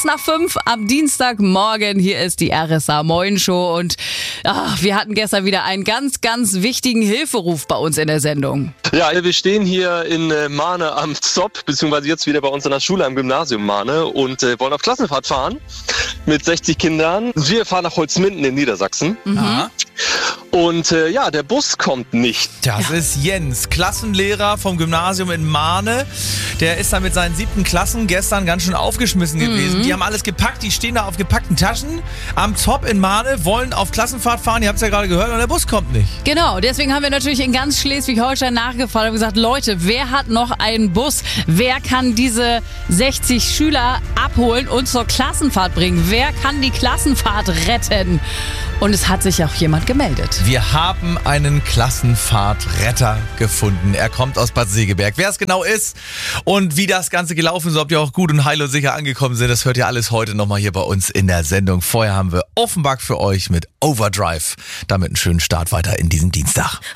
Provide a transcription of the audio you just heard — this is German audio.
nach 5 am Dienstagmorgen. Hier ist die RSA Moin Show und wir hatten gestern wieder einen ganz, ganz wichtigen Hilferuf bei uns in der Sendung. Ja, wir stehen hier in Mahne am ZOP, beziehungsweise jetzt wieder bei uns in der Schule am Gymnasium Mahne und wollen auf Klassenfahrt fahren mit 60 Kindern. Wir fahren nach Holzminden in Niedersachsen. Mhm. Und der Bus kommt nicht. Das ist Jens, Klassenlehrer vom Gymnasium in Mahne. Der ist da mit seinen 7. Klassen gestern ganz schön aufgeschmissen gewesen. Die haben alles gepackt, die stehen da auf gepackten Taschen am ZOP in Mahne, wollen auf Klassenfahrt fahren, ihr habt es ja gerade gehört, und der Bus kommt nicht. Genau, deswegen haben wir natürlich in ganz Schleswig-Holstein nachgefragt und gesagt, Leute, wer hat noch einen Bus? Wer kann diese 60 Schüler abholen und zur Klassenfahrt bringen? Wer kann die Klassenfahrt retten? Und es hat sich auch jemand gemeldet. Wir haben einen Klassenfahrtretter gefunden. Er kommt aus Bad Segeberg. Wer es genau ist und wie das Ganze gelaufen ist, ob die auch gut und heil und sicher angekommen sind, das hört ihr alles heute nochmal hier bei uns in der Sendung. Vorher haben wir Offenbach für euch mit Overdrive. Damit einen schönen Start weiter in diesen Dienstag.